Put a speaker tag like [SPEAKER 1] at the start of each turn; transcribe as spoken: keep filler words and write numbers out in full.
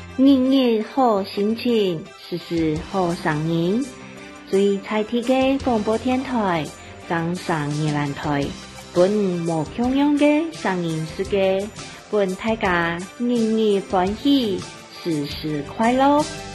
[SPEAKER 1] 日日好心情，时时好声音。最彩铁嘅广播电台，掌上宜兰台，本无穷样嘅声音世界，本大家日日欢喜，时时快乐。